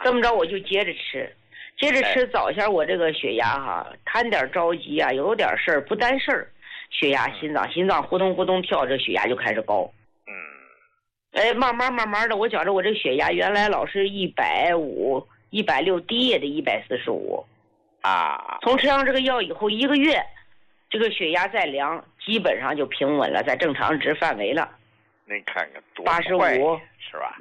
这么着我就接着吃，早先我这个血压哈，谈点着急啊，有点事儿不担事儿，血压心脏呼通呼通跳，这血压就开始高。慢慢的，我觉着我这个血压原来老是150、160，低也得145。从吃上这个药以后1个月，这个血压再量，基本上就平稳了，在正常值范围了。 您看看多 85 是吧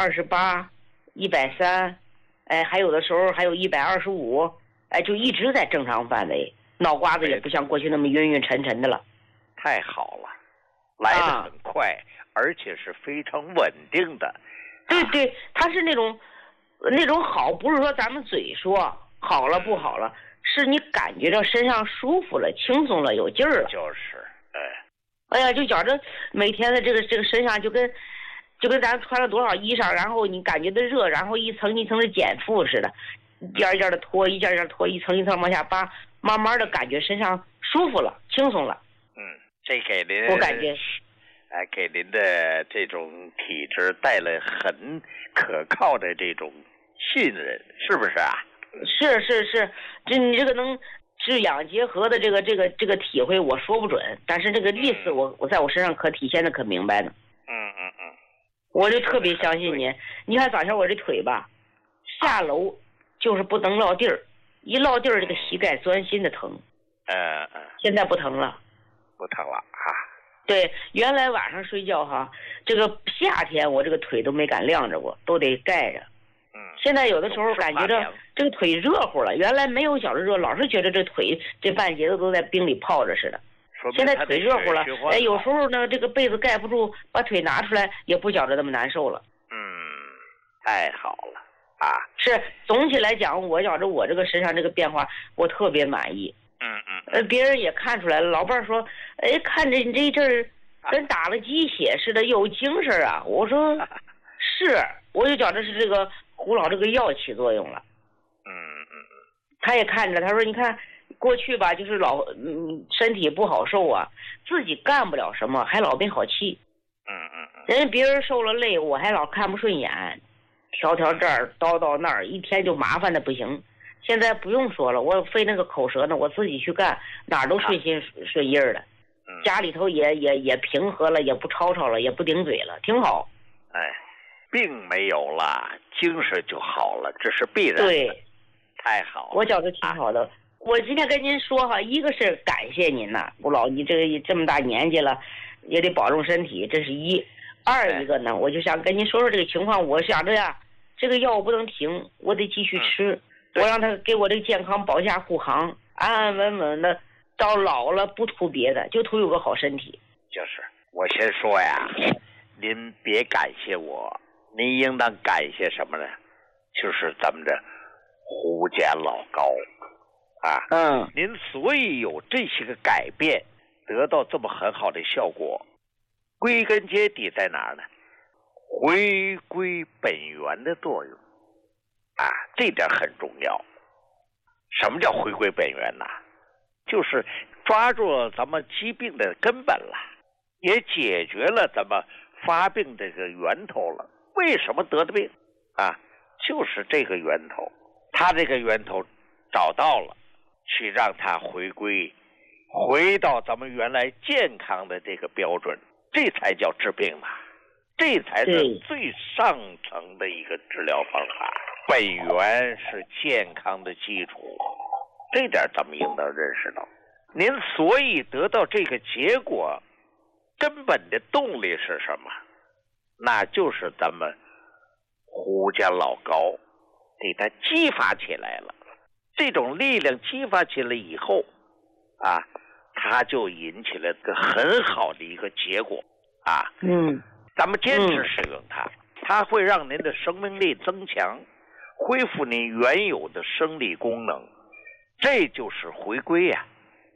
？128、130，还有的时候还有125，就一直在正常范围，脑瓜子也不像过去那么晕晕沉沉的了。 太好了，来得很快，而且是非常稳定的。 对，它是那种好，不是说咱们嘴说好了不好了，是你感觉到身上舒服了、轻松了、有劲儿了。 就是， 哎呀，就觉着每天的这个身上就跟咱穿了多少衣裳，然后你感觉到热，然后一层一层的减负似的，一件一件的脱，一件一件脱，一层一层往下扒，慢慢的感觉身上舒服了、轻松了。 这给您， 我感觉， 给您的这种体质带来很可靠的这种信任，是不是啊？ 是，你这个能治养结合的这个体会我说不准，但是这个意思我在我身上可体现的可明白呢。我就特别相信你。你看早上我这腿吧，下楼就是不能落地儿，一落地儿这个膝盖钻心的疼。现在不疼了。 不疼了啊。 对，原来晚上睡觉哈，这个夏天我这个腿都没敢晾着过，都得盖着。现在有的时候感觉着这个腿热乎了，原来没有觉着热，老是觉得这腿这半截子都在冰里泡着似的。现在腿热乎了，有时候呢这个被子盖不住，把腿拿出来也不觉着那么难受了。 太好了啊！ 是，总体来讲，我觉着我这个身上这个变化，我特别满意。别人也看出来了，老伴儿说，看着你这一阵儿跟打了鸡血似的，有精神啊。我说是，我就觉着是这个胡老这个药起作用了。他也看着，他说你看过去吧，就是身体不好受啊，自己干不了什么，还老没好气。人家别人受了累，我还老看不顺眼，条这儿叨叨那儿，一天就麻烦的不行。现在不用说了，我费那个口舌呢，我自己去干，哪儿都顺心顺意儿的。家里头也平和了，也不吵了，也不顶嘴了，挺好。 病没有了，精神就好了，这是必然的。 对， 太好了， 我觉得挺好的。我今天跟您说哈，一个是感谢您呐，吴老，你这么大年纪了，也得保重身体，这是一。二一个呢，我就想跟您说说这个情况。我想着呀，这个药我不能停，我得继续吃。我让他给我这个健康保驾护航，安安稳稳的，到老了不图别的，就图有个好身体。 就是我先说呀，您别感谢我，您应当感谢什么呢？就是咱们的胡家老高啊。您所以有这些个改变，得到这么很好的效果，归根结底在哪儿呢？回归本源的作用。这点很重要。什么叫回归本源呢？就是抓住咱们疾病的根本了，也解决了咱们发病这个源头了。为什么得的病就是这个源头，他这个源头找到了，去让它回到咱们原来健康的这个标准，这才叫治病嘛，这才是最上层的一个治疗方法。本源是健康的基础，这点咱们应当认识到。您所以得到这个结果，根本的动力是什么？那就是咱们胡家老高给他激发起来了。这种力量激发起来以后他就引起了个很好的一个结果咱们坚持使用它，它会让您的生命力增强，恢复您原有的生理功能，这就是回归呀！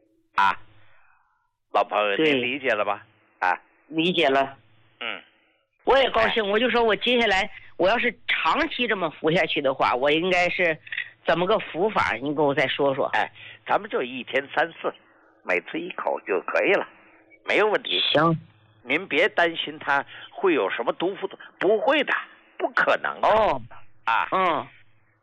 老朋友，您理解了吧？ 理解了。我也高兴。我就说我接下来我要是长期这么服下去的话，我应该是怎么个服法？您给我再说说。 咱们就1天3次，每次1口就可以了，没有问题。 行， 您别担心它会有什么毒副作用，不会的，不可能的。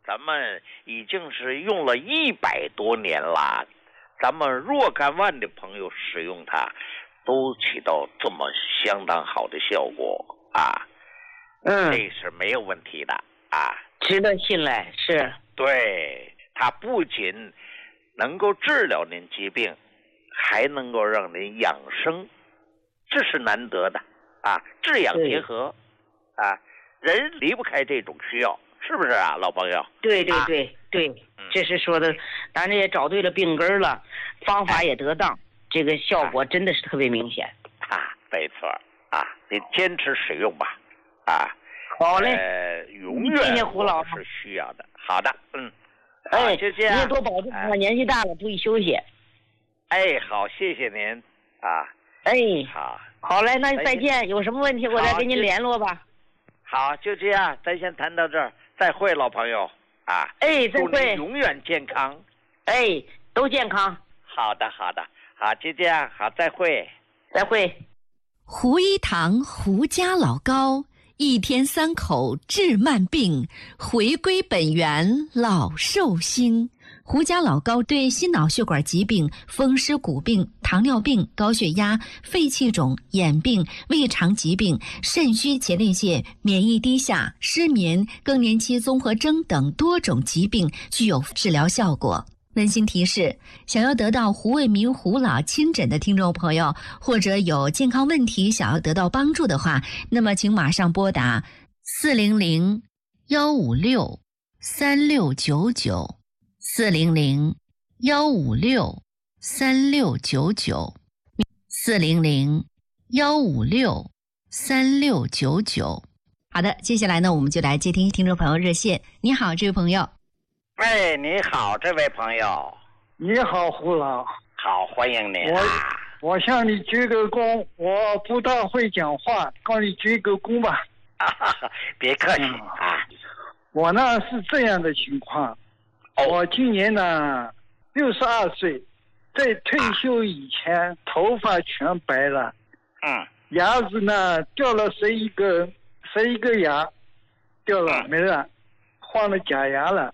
咱们已经是用了100多年了，咱们若干万的朋友使用它，都起到这么相当好的效果啊。这是没有问题的啊， 值得信赖。是， 对，它不仅能够治疗您疾病，还能够让您养生，这是难得的啊，治养结合啊，人离不开这种需要，是不是啊，老朋友？ 对，这是说的，咱这也找对了病根了，方法也得当，这个效果真的是特别明显啊，没错啊，你坚持使用吧啊。 好嘞， 永远胡老是需要的。好的， 就这样，你也多保重啊，年纪大了注意休息。 好，谢谢您啊。 好嘞，那再见，有什么问题我再跟您联络吧。 好，就这样，咱先谈到这儿，再会，老朋友啊。 再会， 祝您永远健康。 都健康。 好的，好，就这样，好，再会。 胡一堂胡家老高，1天3口治慢病，回归本源老寿星。胡家老高对心脑血管疾病、风湿骨病、糖尿病、高血压、肺气肿、眼病、胃肠疾病、肾虚前列腺、免疫低下、失眠、更年期综合征等多种疾病具有治疗效果。温馨提示：想要得到胡卫民胡老亲诊的听众朋友，或者有健康问题想要得到帮助的话，那么请马上拨打400-156-3699 400-156-3699 400-156-3699。好的，接下来呢，我们就来接听听众朋友热线。你好，这位朋友。 你好，这位朋友。 你好，胡老。 好，欢迎您。 我向你鞠个躬，我不大会讲话，告你鞠个躬吧。 别客气啊。 我呢是这样的情况，我今年呢62岁，在退休以前头发全白了，牙子呢掉了11个牙，掉了没了，换了假牙了。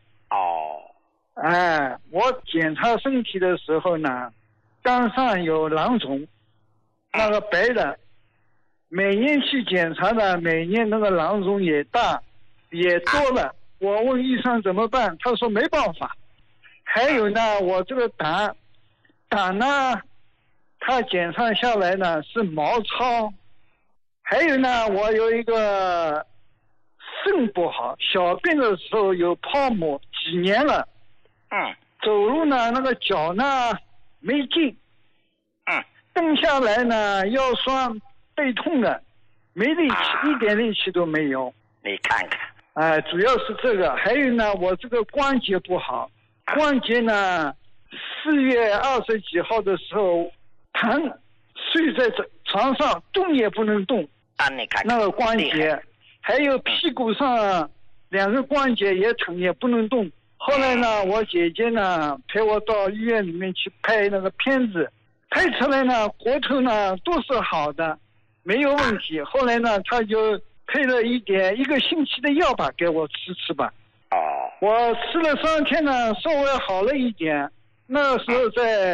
我检查身体的时候呢，肝上有囊肿，那个白的，每年去检查的，每年那个囊肿也大也多了。我问医生怎么办，他说没办法。还有呢，我这个胆呢，他检查下来呢是毛糙。还有呢，我有一个肾不好，小便的时候有泡沫，几年了。走路呢，那个脚呢没劲。蹬下来呢腰酸背痛的，没力气，一点力气都没有。 你看看。 主要是这个。还有呢，我这个关节不好，关节呢4月20几号的时候疼，睡在床上动也不能动。 你看看那个关节，还有屁股上2个关节也疼，也不能动。后来呢，我姐姐呢陪我到医院里面去拍那个片子，拍出来呢骨头呢都是好的，没有问题。后来呢，他就配了1个星期的药吧给我吃吧。我吃了3天呢，稍微好了一点。那时候在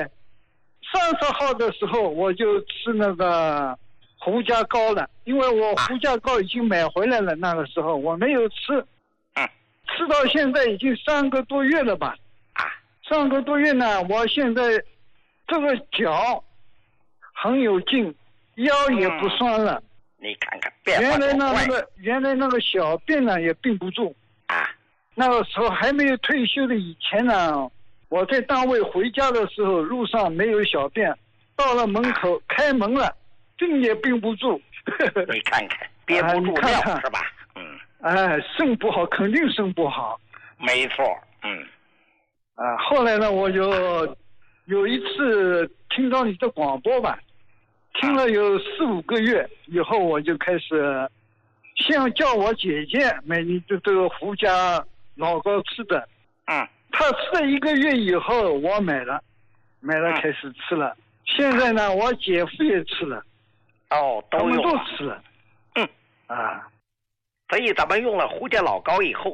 30号的时候，我就吃那个胡家膏了，因为我胡家膏已经买回来了，那个时候我没有吃。吃到现在已经3个多月了吧。3个多月呢，我现在这个脚很有劲，腰也不酸了。 你看看变化多快。 原来那个小便呢也并不住。那个时候还没有退休的以前呢，我在单位回家的时候，路上没有小便，到了门口开门了，并也并不住。 你看看憋不住尿是吧？ 肾不好，肯定肾不好。 没错。 后来呢，我就有一次听到你的广播吧，听了有4、5个月以后，我就开始先叫我姐姐买你的这个胡家老膏吃的。她吃了1个月以后，我买了开始吃了。现在呢，我姐夫也吃了。他们都吃了。 所以咱们用了胡家老膏以后，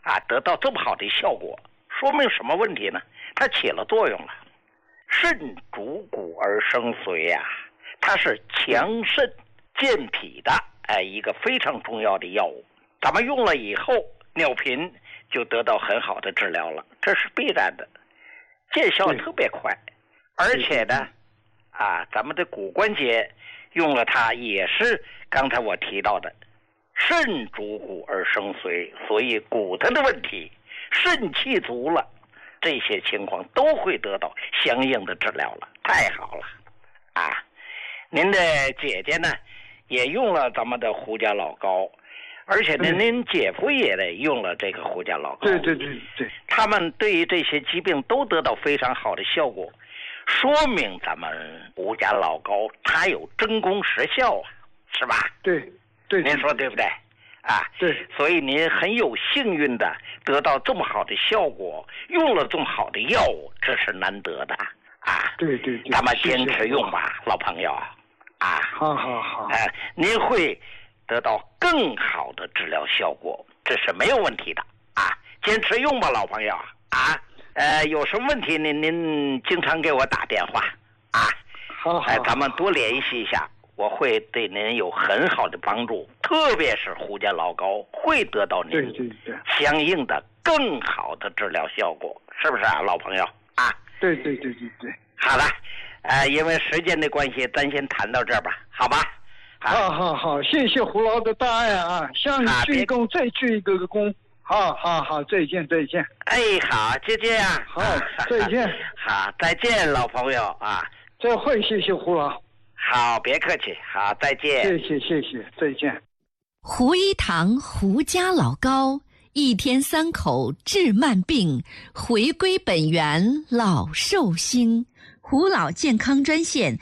得到这么好的效果，说明什么问题呢？它起了作用了。肾主骨而生髓呀，它是强肾健脾的一个非常重要的药物。咱们用了以后，尿频就得到很好的治疗了，这是必然的，见效特别快。而且呢，咱们的骨关节用了它，也是刚才我提到的肾主骨而生髓，所以骨头的问题，肾气足了，这些情况都会得到相应的治疗了，太好了您的姐姐呢也用了咱们的胡家老膏，而且呢您姐夫也用了这个胡家老膏， 对， 他们对于这些疾病都得到非常好的效果，说明咱们胡家老膏它有真功实效是吧？ 对， 您说对不对？ 对， 所以您很有幸运的得到这么好的效果，用了这么好的药物，这是难得的对， 咱们坚持用吧，老朋友好， 您会得到更好的治疗效果，这是没有问题的坚持用吧，老朋友有什么问题您经常给我打电话好， 咱们多联系一下，我会对您有很好的帮助，特别是胡家老膏会得到您相应的更好的治疗效果，是不是老朋友对。 好了，因为时间的关系，咱先谈到这儿吧，好吧？ 好，谢谢胡老的大爱向你鞠躬，再鞠一个躬。好，再见。 好，就这样。 好，再见。 好，再见，老朋友再会，谢谢胡老。 好，别客气。好，再见。 谢谢，再见。 胡一堂胡家老膏，一天3口治慢病，回归本源老寿星。胡老健康专线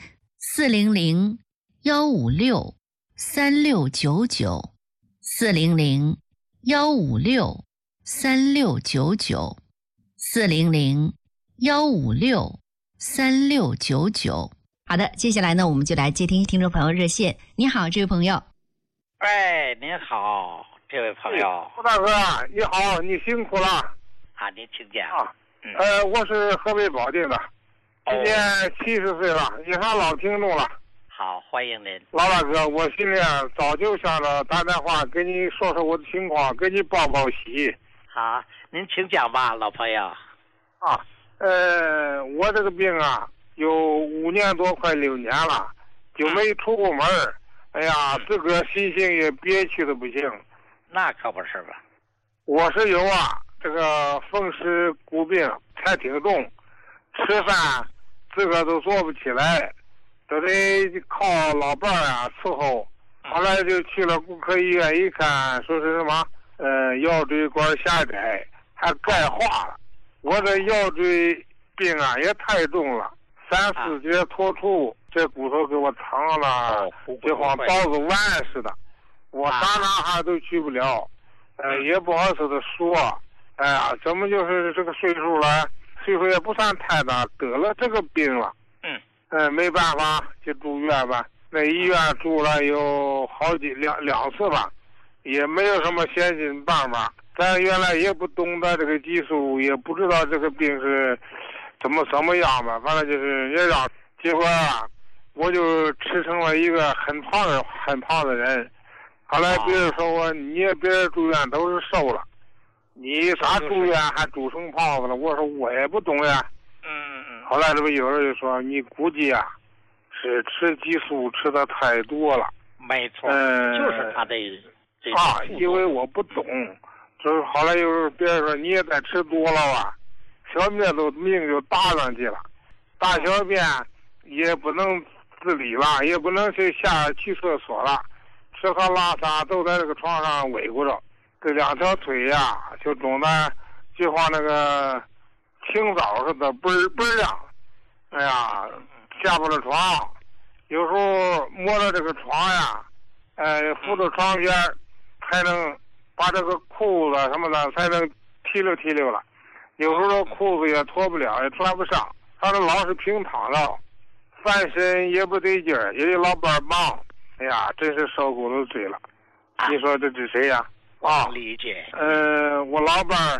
400-156-3699，400-156-3699。好的，接下来呢，我们就来接听众朋友热线。你好，这位朋友。 您好，这位朋友。 胡大哥，你好，你辛苦了。 您请讲。 我是河北保定的，今年70岁了，也算老听众了。 好，欢迎您。 老大哥，我心里早就想着打电话跟你说说我的情况，跟你报报喜。 好，您请讲吧，老朋友。 我这个病有5年多，快6年了，就没出过门。这个心情也憋屈的不行。 那可不是吧？ 我是有这个风湿骨病，才挺重，吃饭自个都做不起来，都得靠老伴伺候。后来就去了骨科医院一看，说是什么腰椎管狭窄，还钙化了。我这腰椎病也太重了，3、4节脱出，这骨头给我藏了，就像刀子剜似的，我哪哈都去不了，也不好意思的说，怎么就是这个岁数了，岁数也不算太大，得了这个病了，没办法就住院吧，那医院住了有两次吧，也没有什么先进办法，咱原来也不懂得这个技术，也不知道这个病是怎么样吧，反正就是也让，结果我就吃成了一个很胖的人。后来别人说我，别人住院都是瘦了，你咋住院还住成胖子了？我说我也不懂呀。后来这不有人就说你估计是吃激素吃的太多了。 没错，就是他的因为我不懂，就是后来又别人说你也在吃多了吧，小便命就搭上去了，大小便也不能自理了，也不能去去厕所了，吃喝拉撒都在这个床上围裹着，这2条腿就肿的就像那个青枣似的倍儿亮。下不了床，有时候摸着这个床扶着床边才能把这个裤子什么的才能提溜了，有时候裤子也脱不了，也穿不上，反正老是平躺着，翻身也不得劲儿，也得老伴帮。真是受够了罪了。你说这是谁呀？ 我理解。 我老伴儿